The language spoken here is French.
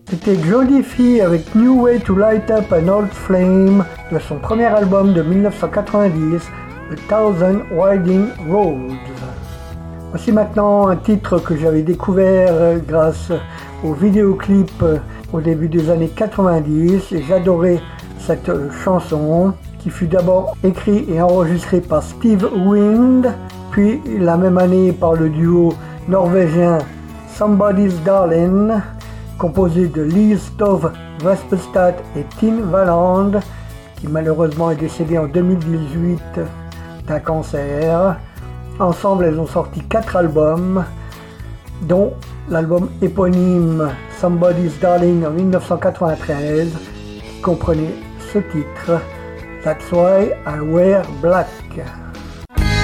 C'était Jodie Fee avec New Way to Light Up an Old Flame de son premier album de 1990, A Thousand Winding Roads. Voici maintenant un titre que j'avais découvert grâce au vidéoclip au début des années 90 et j'adorais cette chanson qui fut d'abord écrite et enregistrée par Steve Wind, puis la même année par le duo norvégien Somebody's Darling, composé de Lee Stove Vespestad et Tim Valand, qui malheureusement est décédé en 2018 d'un cancer. Ensemble, elles ont sorti 4 albums, dont l'album éponyme Somebody's Darling en 1993, qui comprenait ce titre, That's Why I Wear Black.